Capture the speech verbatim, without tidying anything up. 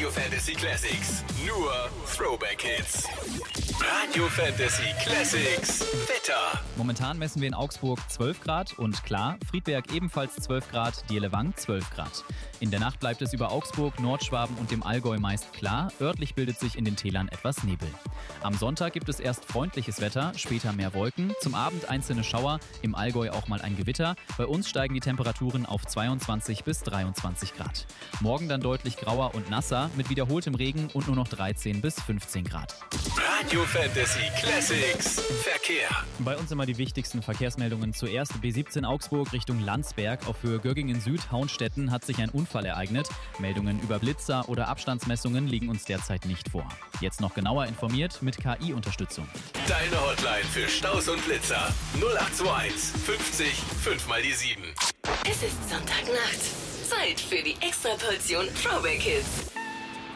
Radio Fantasy Classics. Nur Throwback Hits. Radio Fantasy Classics. Wetter. Momentan messen wir in Augsburg zwölf Grad und klar, Friedberg ebenfalls zwölf Grad, Dierlewang zwölf Grad. In der Nacht bleibt es über Augsburg, Nordschwaben und dem Allgäu meist klar, örtlich bildet sich in den Tälern etwas Nebel. Am Sonntag gibt es erst freundliches Wetter, später mehr Wolken, zum Abend einzelne Schauer, im Allgäu auch mal ein Gewitter. Bei uns steigen die Temperaturen auf zweiundzwanzig bis dreiundzwanzig Grad. Morgen dann deutlich grauer und nasser mit wiederholtem Regen und nur noch dreizehn bis fünfzehn Grad. Radio Fantasy Classics. Verkehr. Bei uns immer die wichtigsten Verkehrsmeldungen. Zuerst B siebzehn Augsburg Richtung Landsberg. Auf Höhe Göggingen Süd, Hauenstetten hat sich ein Unfall ereignet. Meldungen über Blitzer oder Abstandsmessungen liegen uns derzeit nicht vor. Jetzt noch genauer informiert mit K I-Unterstützung. Deine Hotline für Staus und Blitzer. null acht zwei eins fünfzig fünf mal die sieben. Es ist Sonntagnacht. Zeit für die Extraportion Throwback Hits.